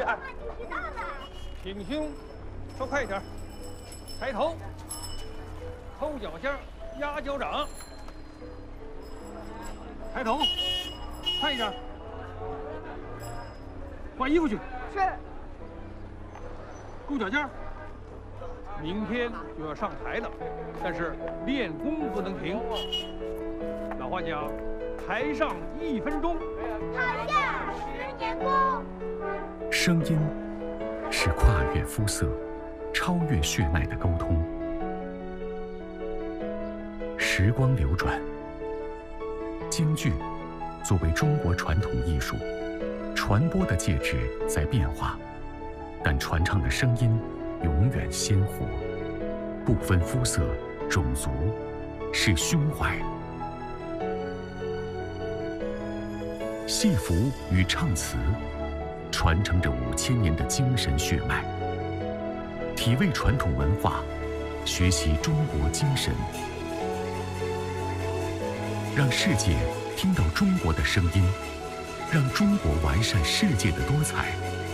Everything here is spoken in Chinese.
的。挺胸，说快一点。抬头，抠脚尖，压脚掌。抬头，快一点。换衣服去。 是。 勾脚尖。明天就要上台了，但是练功不能停。老话讲，台上1分钟， 台下10年功。 声音是跨越肤色、超越血脉的沟通。时光流转，京剧作为中国传统艺术，传播的介质在变化，但传唱的声音永远鲜活，不分肤色、种族，是胸怀。戏服与唱词传承着5000年的精神血脉，体味传统文化，学习中国精神，让世界听到中国的声音，让中国完善世界的多彩。